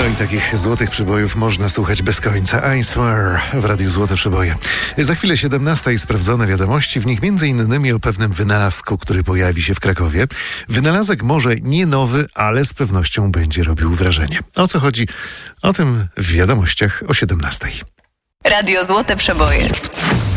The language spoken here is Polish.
I takich złotych przybojów można słuchać bez końca. I swear w Radiu Złote Przeboje. Za chwilę 17 i sprawdzone wiadomości, w nich m.in. o pewnym wynalazku, który pojawi się w Krakowie. Wynalazek może nie nowy, ale z pewnością będzie robił wrażenie. O co chodzi? O tym w wiadomościach o 17. Radio Złote Przeboje.